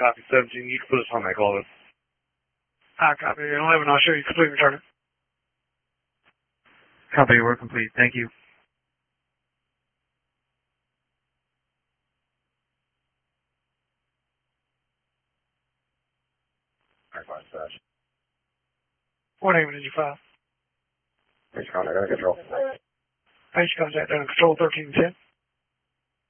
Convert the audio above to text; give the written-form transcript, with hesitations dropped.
copy 17. You can put us on that call. I copy 11. I'll show you complete return it. Copy, we're complete. Thank you. Alright, fine, Sash. What name did you file? Base contact under control. Base contact under control 1310.